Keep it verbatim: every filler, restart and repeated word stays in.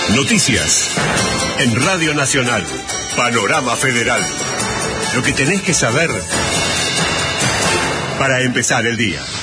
Noticias. En Radio Nacional. Panorama Federal. Lo que tenés que saber para empezar el día.